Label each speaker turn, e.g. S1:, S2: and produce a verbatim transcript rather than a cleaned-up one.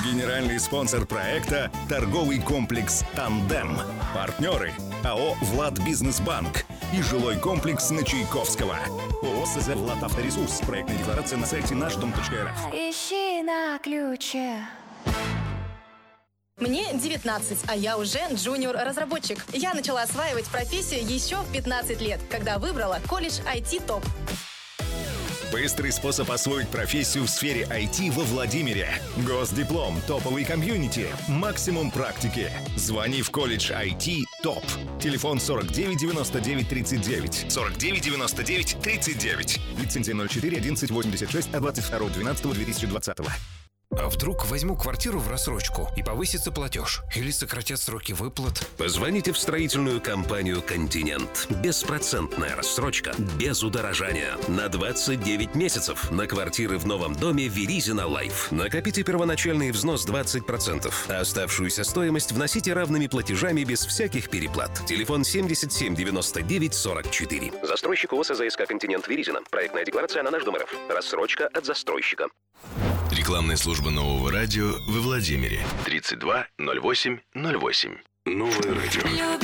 S1: Генеральный спонсор проекта – торговый комплекс «Тандем». Партнеры – АО «Владбизнесбанк» и жилой комплекс на Чайковского. ООО «СЗ Владавторесурс». Проектная декларация на сайте наш дом точка эр эф.
S2: Ищи на ключе.
S3: Мне девятнадцать, а я уже джуниор-разработчик. Я начала осваивать профессию еще в пятнадцать лет, когда выбрала колледж ай ти топ.
S1: Быстрый способ освоить профессию в сфере ай ти во Владимире. Госдиплом, топовый комьюнити, максимум практики. Звони в колледж ай ти топ. Телефон сорок девять девяносто девять тридцать девять. сорок девять девяносто девять тридцать девять. Лицензия ноль четыре одиннадцать восемьдесят шесть от двадцать второго двенадцатого две тысячи двадцатого.
S4: А вдруг возьму квартиру в рассрочку и повысится платеж? Или сократят сроки выплат?
S5: Позвоните в строительную компанию «Континент». Беспроцентная рассрочка, без удорожания. На двадцать девять месяцев. На квартиры в новом доме Веризина Лайф. Накопите первоначальный взнос двадцать процентов. А оставшуюся стоимость вносите равными платежами без всяких переплат. Телефон семьдесят семь девяносто девять сорок четыре. Застройщик ООО «СЗСК Континент» Веризина. Проектная декларация на наш дом РФ. Рассрочка от застройщика.
S6: Рекламная служба Нового радио во Владимире. тридцать два ноль восемь ноль восемь. Новое радио.